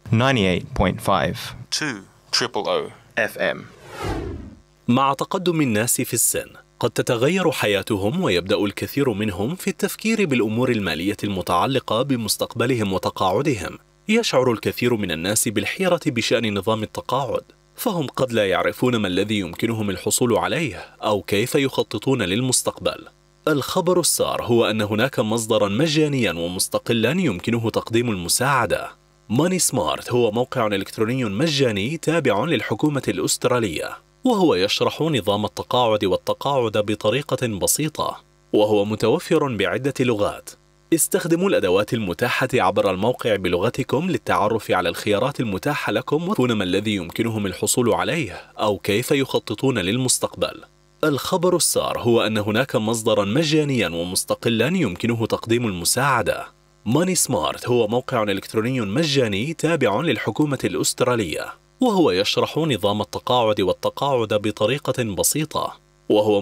98.5 200 FM. مع تقدم الناس في السن قد تتغير حياتهم، ويبدأ الكثير منهم في التفكير بالأمور المالية المتعلقة بمستقبلهم وتقاعدهم. يشعر الكثير من الناس بالحيرة بشأن نظام التقاعد، فهم قد لا يعرفون ما الذي يمكنهم الحصول عليه أو كيف يخططون للمستقبل. الخبر السار هو أن هناك مصدرا مجانيا ومستقلا يمكنه تقديم المساعدة. ماني سمارت هو موقع إلكتروني مجاني تابع للحكومة الأسترالية، وهو يشرح نظام التقاعد والتقاعد بطريقة بسيطة، وهو متوفر بعدة لغات. استخدموا الأدوات المتاحة عبر الموقع بلغتكم للتعرف على الخيارات المتاحة لكم وتعرفون ما الذي يمكنهم الحصول عليه أو كيف يخططون للمستقبل. الخبر السار هو أن هناك مصدرا مجانيا ومستقلا يمكنه تقديم المساعدة. ماني سمارت هو موقع إلكتروني مجاني تابع للحكومة الأسترالية، وهو يشرح نظام التقاعد والتقاعد بطريقة بسيطة، وهو